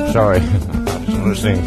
Sorry. I was listening.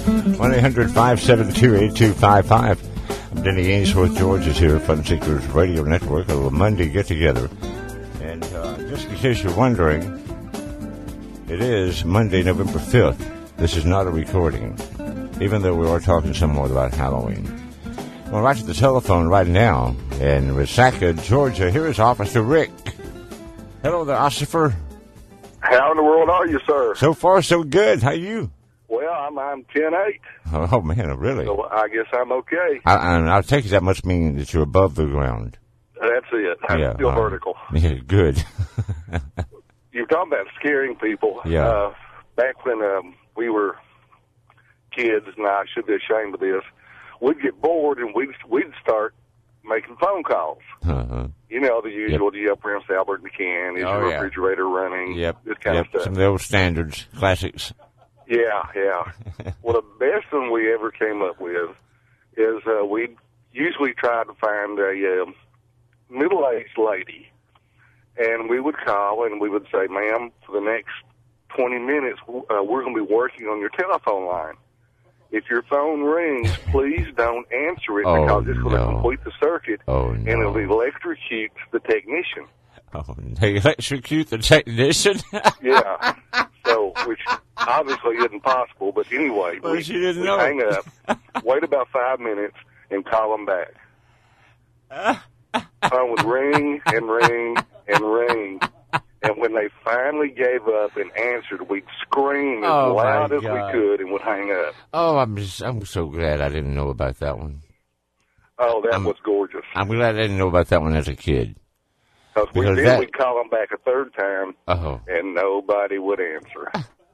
1-800-572-8255. I'm Denny Ainsworth. George is here. Fun Seekers Radio Network. A little Monday get-together. And just in case you're wondering, it is Monday, November 5th. This is not a recording, even though we are talking somewhat about Halloween. Well, right to the telephone right now in Resaca, Georgia. Here is Officer Rick. Hello there, Ossifer. How in the world are you, sir? So far, so good. How are you? Well, I'm 10-8. Oh, man, really? So I guess I'm okay. I'll take it that must mean that you're above the ground. That's it. I'm still vertical. Yeah, good. You're talking about scaring people. Yeah. Back when we were kids, and I should be ashamed of this, we'd get bored and we'd start making phone calls. Uh-huh. You know, the usual, do you have Prince Albert in the can? Is your refrigerator running? Yep. This kind of stuff. Some of the old standards, classics. Yeah. Well, the best one we ever came up with is we usually try to find a middle-aged lady, and we would call and we would say, ma'am, for the next 20 minutes, we're going to be working on your telephone line. If your phone rings, please don't answer it because it's going to complete the circuit and it'll electrocute the technician. Oh, they electrocute the technician? Yeah. So, which obviously isn't possible, but anyway, well, we know. Hang up, wait about 5 minutes, and call them back. Phone would ring and ring and ring. And when they finally gave up and answered, we'd scream as loud as we could and would hang up. Oh, I'm so glad I didn't know about that one. Oh, that was gorgeous. I'm glad I didn't know about that one as a kid. Because we'd call them back a third time, and nobody would answer.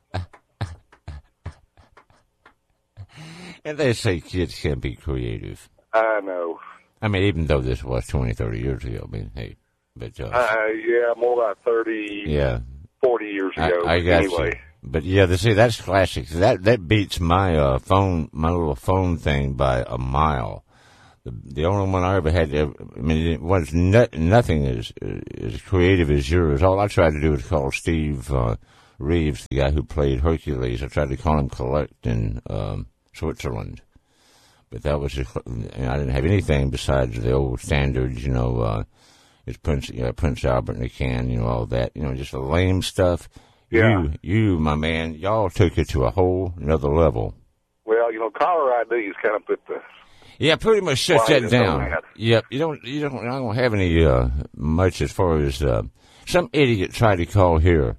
And they say kids can be creative. I know. I mean, even though this was 20, 30 years ago, I mean, hey. But, yeah, more like 30, 40 years ago. I got anyway. you. But yeah, see, that's classic. That beats my my little phone thing by a mile. The only one I ever had, it was nothing as creative as yours. All I tried to do was call Steve Reeves, the guy who played Hercules. I tried to call him Collect in Switzerland. But that was I didn't have anything besides the old standards, it's Prince Albert in the can, all that, just the lame stuff. Yeah. You, my man, y'all took it to a whole another level. Well, caller ID is kind of put the... Yeah, pretty much shut that down. Yep, I don't have any, much as far as, some idiot tried to call here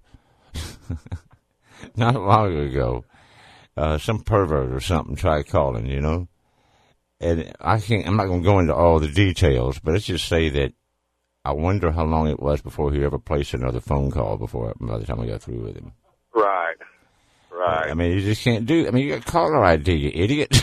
not long ago. Some pervert or something tried calling, and I'm not going to go into all the details, but let's just say that I wonder how long it was before he ever placed another phone call by the time I got through with him. Right. I mean, you just can't do. I mean, you got caller ID, you idiot.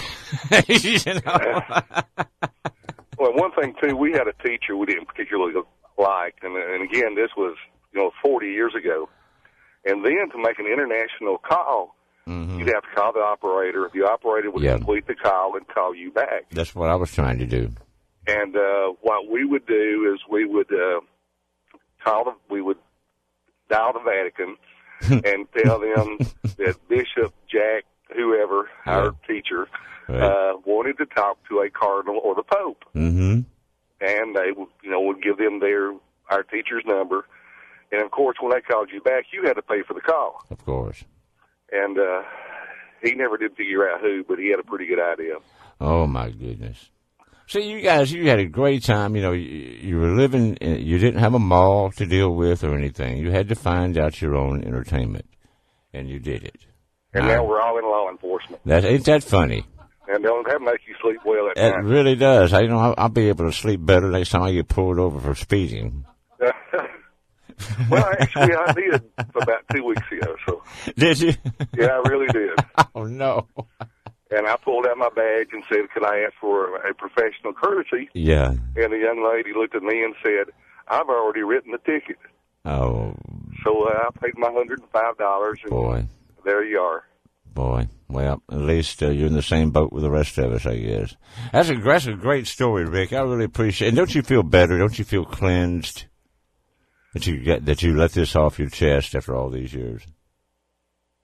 Well, one thing too, we had a teacher we didn't particularly like, and again, this was 40 years ago. And then to make an international call, you'd have to call the operator. The operator would complete the call and call you back. That's what I was trying to do. And what we would do is we would dial the Vatican and tell them that Bishop Jack, whoever, our teacher, wanted to talk to a cardinal or the Pope. Mm-hmm. And they would give them our teacher's number. And of course, when they called you back, you had to pay for the call. Of course. And he never did figure out who, but he had a pretty good idea. Oh my goodness. See, you guys, you had a great time. You were living, you didn't have a mall to deal with or anything. You had to find out your own entertainment, and you did it. And now we're all in law enforcement. Ain't that funny? And that makes you sleep well at night. It really does. I'll be able to sleep better next time I get pulled over for speeding. Well, actually, I did about 2 weeks ago. So. Did you? Yeah, I really did. Oh, no. And I pulled out my badge and said, "Can I ask for a professional courtesy?" Yeah. And the young lady looked at me and said, "I've already written the ticket." Oh. So I paid my $105. And boy. There you are. Boy. Well, at least you're in the same boat with the rest of us, I guess. That's a great story, Rick. I really appreciate it. And don't you feel better? Don't you feel cleansed that you let this off your chest after all these years?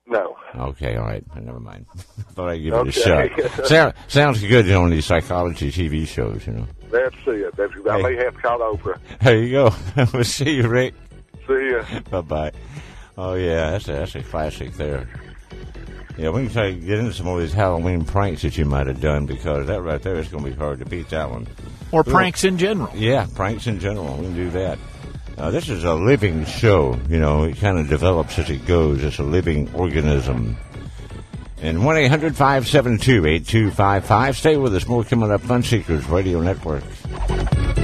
No. Okay, all right. Never mind. Thought I'd give it a shot. Sounds good on these psychology TV shows, you know. That's it. I may have caught Oprah. There you go. We'll see you, Rick. See ya. Bye-bye. Oh, yeah, that's a classic there. Yeah, we can try to get into some of these Halloween pranks that you might have done, because that right there is going to be hard to beat that one. Or pranks in general. Yeah, pranks in general. We can do that. This is a living show. You know, it kind of develops as it goes. It's a living organism. And 1-800-572-8255. Stay with us. More coming up. Fun Seekers Radio Network.